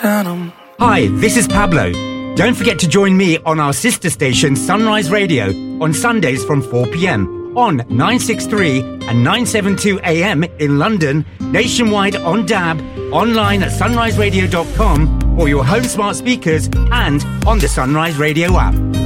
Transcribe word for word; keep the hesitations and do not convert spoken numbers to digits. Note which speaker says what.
Speaker 1: denim.
Speaker 2: Hi, this is Pablo. Don't forget to join me on our sister station Sunrise Radio on Sundays from four p.m. on nine sixty-three and nine seventy-two A M in London, nationwide on D A B, online at sunrise radio dot com or your home smart speakers and on the Sunrise Radio app.